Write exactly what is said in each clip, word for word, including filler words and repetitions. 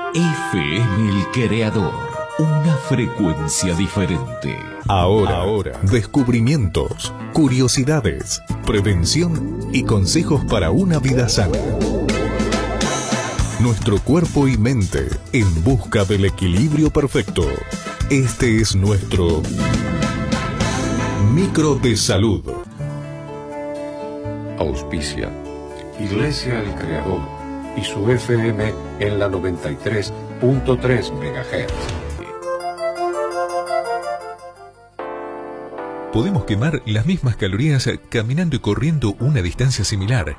F M El Creador, una frecuencia diferente. Ahora, ahora, descubrimientos, curiosidades, prevención y consejos para una vida sana. Nuestro cuerpo y mente en busca del equilibrio perfecto. Este es nuestro Micro de Salud. Auspicia Iglesia El Creador y su F M en la noventa y tres punto tres megahertz. Podemos quemar las mismas calorías caminando y corriendo una distancia similar.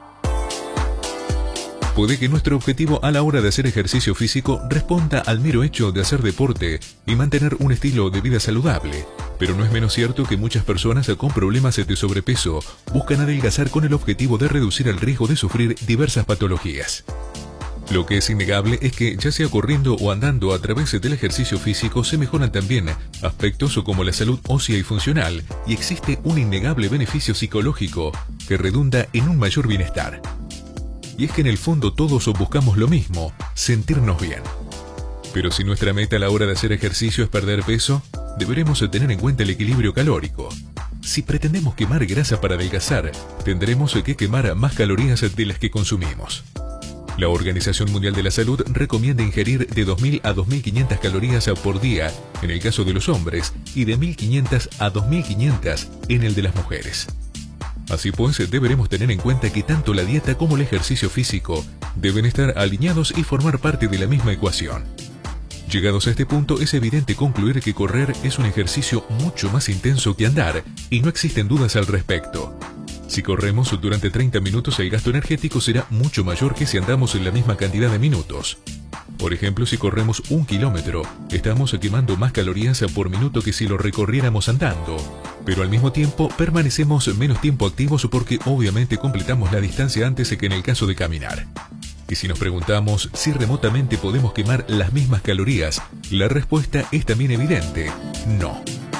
Puede que nuestro objetivo a la hora de hacer ejercicio físico responda al mero hecho de hacer deporte y mantener un estilo de vida saludable, pero no es menos cierto que muchas personas con problemas de sobrepeso buscan adelgazar con el objetivo de reducir el riesgo de sufrir diversas patologías. Lo que es innegable es que, ya sea corriendo o andando a través del ejercicio físico, se mejoran también aspectos como la salud ósea y funcional, y existe un innegable beneficio psicológico que redunda en un mayor bienestar. Y es que en el fondo todos buscamos lo mismo, sentirnos bien. Pero si nuestra meta a la hora de hacer ejercicio es perder peso, deberemos tener en cuenta el equilibrio calórico. Si pretendemos quemar grasa para adelgazar, tendremos que quemar más calorías de las que consumimos. La Organización Mundial de la Salud recomienda ingerir de dos mil a dos mil quinientas calorías por día en el caso de los hombres y de mil quinientas a dos mil quinientas en el de las mujeres. Así pues, deberemos tener en cuenta que tanto la dieta como el ejercicio físico deben estar alineados y formar parte de la misma ecuación. Llegados a este punto, es evidente concluir que correr es un ejercicio mucho más intenso que andar, y no existen dudas al respecto. Si corremos durante treinta minutos, el gasto energético será mucho mayor que si andamos en la misma cantidad de minutos. Por ejemplo, si corremos un kilómetro, estamos quemando más calorías por minuto que si lo recorriéramos andando. Pero al mismo tiempo, permanecemos menos tiempo activos porque obviamente completamos la distancia antes que en el caso de caminar. Y si nos preguntamos si remotamente podemos quemar las mismas calorías, la respuesta es también evidente: no.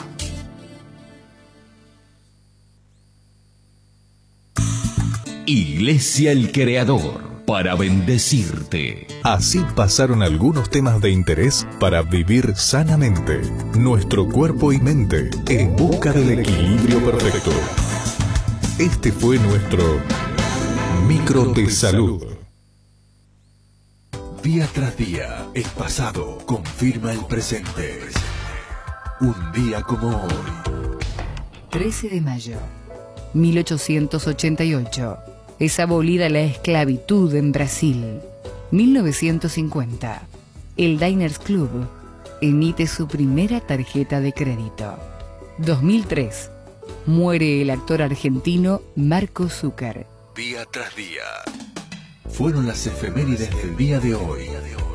Iglesia El Creador, para bendecirte. Así pasaron algunos temas de interés para vivir sanamente nuestro cuerpo y mente en busca del equilibrio perfecto. Este fue nuestro Micro de Salud. Día tras día, el pasado confirma el presente. Un día como hoy. trece de mayo, mil ochocientos ochenta y ocho. Es abolida la esclavitud en Brasil. mil novecientos cincuenta. El Diners Club emite su primera tarjeta de crédito. dos mil tres. Muere el actor argentino Marco Zúcar. Día tras día. Fueron las efemérides del día de hoy.